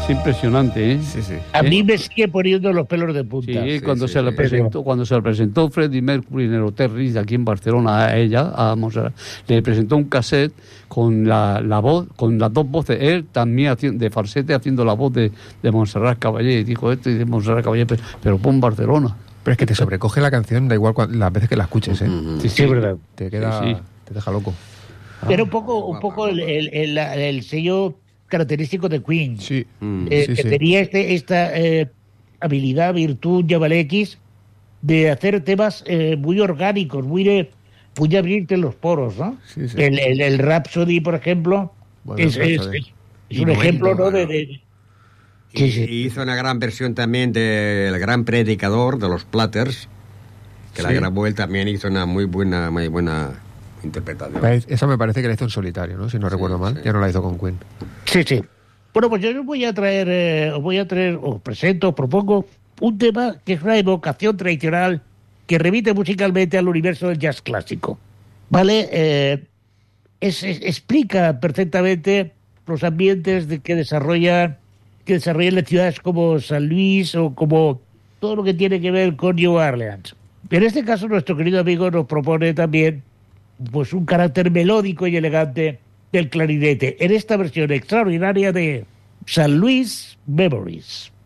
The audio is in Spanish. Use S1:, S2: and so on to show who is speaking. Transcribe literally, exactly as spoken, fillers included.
S1: Es impresionante, ¿eh?
S2: Sí, sí.
S3: A
S1: ¿Eh?
S3: mí me sigue poniendo los pelos de punta.
S1: Sí,
S2: Sí,
S1: cuando
S2: sí,
S1: se le
S2: sí.
S1: presentó, cuando se le presentó Freddie Mercury en el Hotel Ritz aquí en Barcelona a ella, a Montserrat, le presentó un cassette con la, la voz, con las dos voces, él también haciendo, de falsete haciendo la voz de, de Montserrat Caballé, y dijo esto y de Montserrat Caballé, pero, pero pon Barcelona.
S2: Pero es que te sobrecoge la canción, da igual cuan- las veces que la escuches, ¿eh?
S4: Ujú.
S3: Sí, sí, es verdad.
S2: Te queda,
S1: Sí, sí.
S2: te deja loco.
S3: Pero un poco, un
S4: guapa,
S3: poco el,
S4: guapa.
S3: el, el- la- el sello característico de Queen.
S2: Sí,
S4: Mm.
S3: Eh,
S2: sí,
S3: que
S2: sí.
S3: tenía este, esta eh, habilidad, virtud, llámale X, de hacer temas eh, muy orgánicos, muy de, muy de abrirte los poros, ¿no?
S2: Sí, sí.
S3: El, el, el Rhapsody, por ejemplo,
S2: Bueno,
S3: es, es-
S2: Rhapsody.
S3: es- es
S4: Y
S3: un
S4: bueno,
S3: ejemplo, ¿no? De,
S4: bueno.
S3: de-
S4: Y,
S3: Sí, sí.
S4: y hizo una gran versión también del Gran Predicador de los Platters, que la
S2: Sí.
S4: grabó él, también hizo una muy buena, muy buena interpretación.
S2: Parece- Esa me parece que la hizo en solitario, ¿no? Si no
S4: Sí,
S2: recuerdo mal.
S4: sí.
S2: Ya no la hizo con Queen.
S3: Sí, sí. Bueno, pues yo os voy a traer, eh, os voy a traer, os presento, os propongo un tema que es una evocación tradicional que remite musicalmente al universo del jazz clásico. ¿Vale? Eh, es- es- explica perfectamente los ambientes de que desarrollan, que desarrollan las ciudades como San Luis o como todo lo que tiene que ver con New Orleans. En este caso, nuestro querido amigo nos propone también pues un carácter melódico y elegante del clarinete en esta versión extraordinaria de San Luis Memories.